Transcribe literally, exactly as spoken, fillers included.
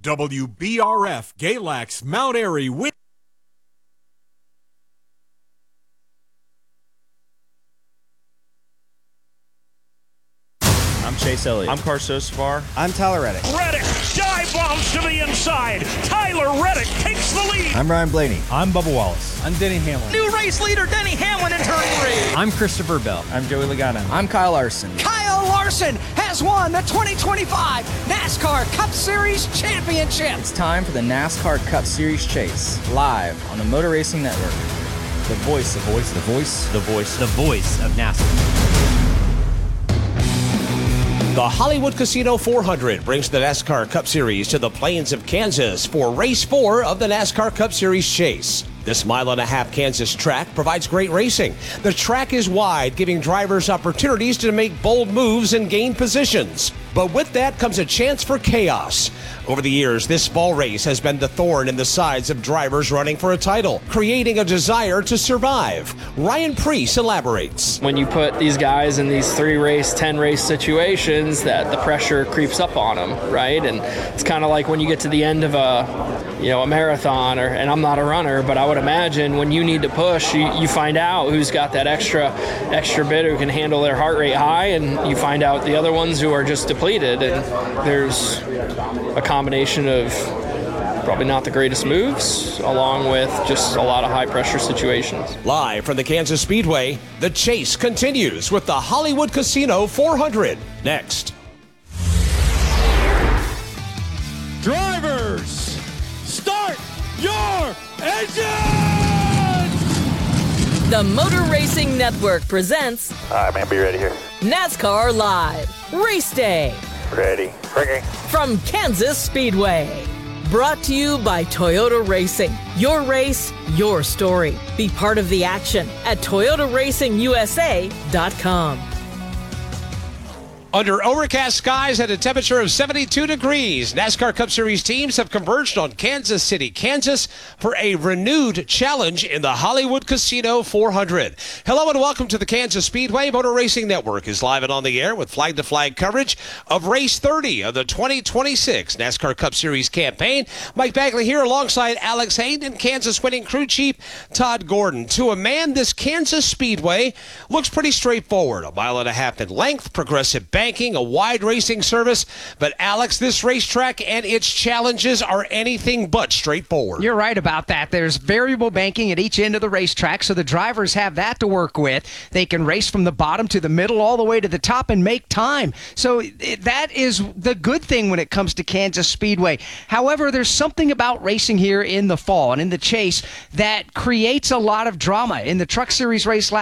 W B R F Galax Mount Airy win. I'm Chase Elliott. I'm Carson Safar. I'm Tyler Reddick. Reddick dive bombs to the inside. Tyler Reddick takes the lead. I'm Ryan Blaney. I'm Bubba Wallace. I'm Denny Hamlin. New race leader Denny Hamlin entering three. I'm Christopher Bell. I'm Joey Logano. I'm Kyle Larson. Kyle Larson has won the twenty twenty-five NASCAR Cup Series Championship. It's time for the NASCAR Cup Series Chase, live on the Motor Racing Network. The voice, the voice, the voice, The voice, the voice of NASCAR. The Hollywood Casino four hundred brings the NASCAR Cup Series to the Plains of Kansas for race four of the NASCAR Cup Series Chase. This mile and a half Kansas track provides great racing. The track is wide, giving drivers opportunities to make bold moves and gain positions. But with that comes a chance for chaos. Over the years, this fall race has been the thorn in the sides of drivers running for a title, creating a desire to survive. Ryan Preece elaborates. When you put these guys in these three race, ten race situations, that the pressure creeps up on them, right? And it's kind of like when you get to the end of a, you know, a marathon, or, and I'm not a runner, but I would imagine when you need to push, you, you find out who's got that extra, extra bit who can handle their heart rate high, and you find out the other ones who are just depleted. And there's a combination of probably not the greatest moves, along with just a lot of high-pressure situations. Live from the Kansas Speedway, the chase continues with the Hollywood Casino four hundred. Next. Drivers, start your engines! The Motor Racing Network presents All right, man, be ready here. NASCAR Live Race Day Ready. Rigging. from Kansas Speedway. Brought to you by Toyota Racing. Your race, your story. Be part of the action at Toyota Racing U S A dot com. Under overcast skies at a temperature of seventy-two degrees, NASCAR Cup Series teams have converged on Kansas City, Kansas for a renewed challenge in the Hollywood Casino four hundred. Hello and welcome to the Kansas Speedway. Motor Racing Network is live and on the air with flag-to-flag coverage of race thirty of the twenty twenty-six NASCAR Cup Series campaign. Mike Bagley here alongside Alex Hayden and Kansas winning crew chief Todd Gordon. To a man, this Kansas Speedway looks pretty straightforward. A mile and a half in length, progressive bank, a wide racing service. But Alex, this racetrack and its challenges are anything but straightforward. You're right about that. There's variable banking at each end of the racetrack, so the drivers have that to work with. They can race from the bottom to the middle all the way to the top and make time. So it, that is the good thing when it comes to Kansas Speedway. However, there's something about racing here in the fall and in the chase that creates a lot of drama. In the Truck Series race last